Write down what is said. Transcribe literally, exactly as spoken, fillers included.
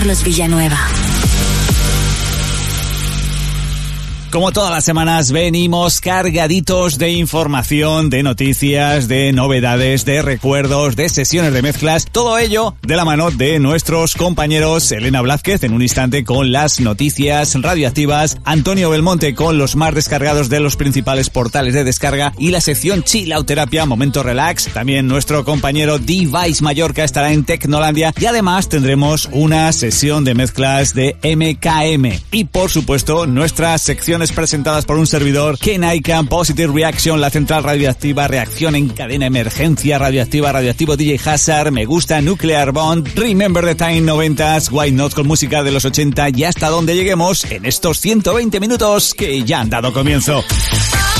Carlos Villanueva. Como todas las semanas venimos cargaditos de información, de noticias, de novedades, de recuerdos, de sesiones de mezclas, todo ello de la mano de nuestros compañeros Elena Blázquez en un instante con las noticias radioactivas, Antonio Belmonte con los más descargados de los principales portales de descarga y la sección Chill Out Terapia, Momento Relax. También nuestro compañero Device Mallorca estará en Tecnolandia y además tendremos una sesión de mezclas de M K M y por supuesto nuestras secciones presentadas por un servidor, Ken Icahn, Positive Reaction, la central radioactiva, reacción en cadena, emergencia radioactiva, radioactivo D J Hazard, me gusta Nuclear Bond, Remember the Time noventas, Why Not con música de los ochenta y hasta donde lleguemos en estos ciento veinte minutos que ya han dado comienzo.